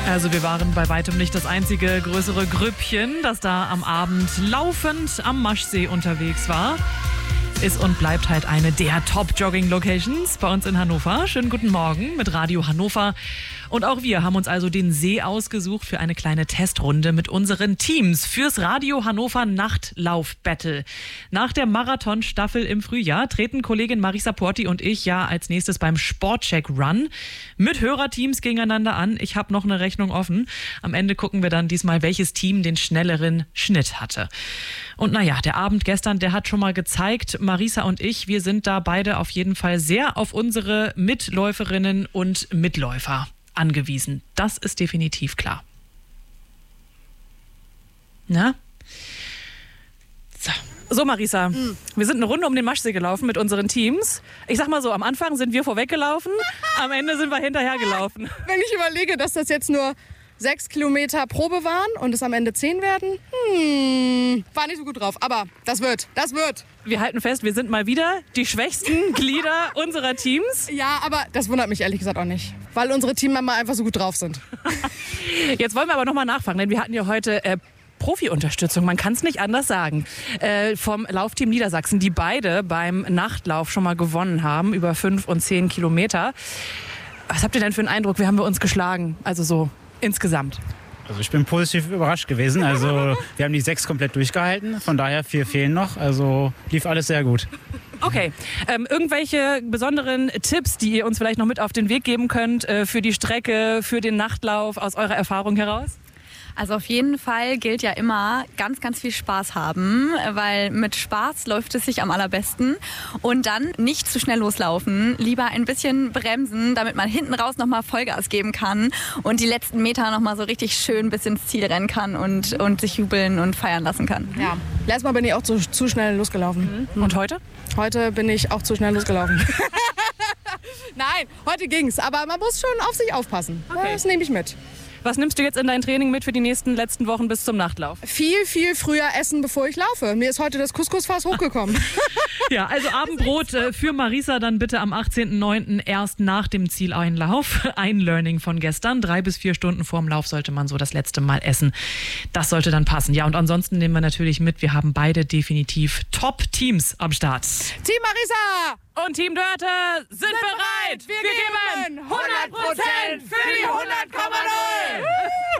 Also wir waren bei weitem nicht das einzige größere Grüppchen, das da am Abend laufend am Maschsee unterwegs war. Ist und bleibt halt eine der Top-Jogging-Locations bei uns in Hannover. Schönen guten Morgen mit Radio Hannover. Und auch wir haben uns also den See ausgesucht für eine kleine Testrunde mit unseren Teams fürs Radio Hannover Nachtlauf-Battle. Nach der Marathon-Staffel im Frühjahr treten Kollegin Marisa Porti und ich ja als nächstes beim Sportcheck-Run mit Hörerteams gegeneinander an. Ich habe noch eine Rechnung offen. Am Ende gucken wir dann diesmal, welches Team den schnelleren Schnitt hatte. Und naja, der Abend gestern, der hat schon mal gezeigt, Marisa und ich, wir sind da beide auf jeden Fall sehr auf unsere Mitläuferinnen und Mitläufer angewiesen. Das ist definitiv klar. Na? So, Marisa, wir sind eine Runde um den Maschsee gelaufen mit unseren Teams. Ich sag mal so, am Anfang sind wir vorweggelaufen, am Ende sind wir hinterhergelaufen. Wenn ich überlege, dass das jetzt nur 6 Kilometer Probe waren und es am Ende 10 werden, war nicht so gut drauf. Aber das wird. Wir halten fest, wir sind mal wieder die schwächsten Glieder unserer Teams. Ja, aber das wundert mich ehrlich gesagt auch nicht, weil unsere Teammember einfach so gut drauf sind. Jetzt wollen wir aber nochmal nachfragen, denn wir hatten ja heute Profi-Unterstützung, man kann es nicht anders sagen, vom Laufteam Niedersachsen, die beide beim Nachtlauf schon mal gewonnen haben, über 5 und 10 Kilometer. Was habt ihr denn für einen Eindruck? Wie haben wir uns geschlagen? Also so insgesamt. Also ich bin positiv überrascht gewesen. Also wir haben die 6 komplett durchgehalten, von daher 4 fehlen noch. Also lief alles sehr gut. Okay, irgendwelche besonderen Tipps, die ihr uns vielleicht noch mit auf den Weg geben könnt für die Strecke, für den Nachtlauf aus eurer Erfahrung heraus? Also auf jeden Fall gilt ja immer ganz, ganz viel Spaß haben, weil mit Spaß läuft es sich am allerbesten. Und dann nicht zu schnell loslaufen, lieber ein bisschen bremsen, damit man hinten raus nochmal Vollgas geben kann und die letzten Meter nochmal so richtig schön bis ins Ziel rennen kann und sich jubeln und feiern lassen kann. Ja, letztes Mal bin ich auch zu schnell losgelaufen. Und heute? Heute bin ich auch zu schnell losgelaufen. Nein, heute ging's, aber man muss schon auf sich aufpassen. Okay. Das nehme ich mit. Was nimmst du jetzt in dein Training mit für die letzten Wochen bis zum Nachtlauf? Viel, viel früher essen, bevor ich laufe. Mir ist heute das Couscous-Fass hochgekommen. Ja, also Abendbrot für Marisa dann bitte am 18.09. erst nach dem Zieleinlauf. Ein Learning von gestern. 3 bis 4 Stunden vorm Lauf sollte man so das letzte Mal essen. Das sollte dann passen. Ja, und ansonsten nehmen wir natürlich mit, wir haben beide definitiv Top-Teams am Start. Team Marisa! Und Team Dörte sind bereit. Wir geben 100% für die 100,0.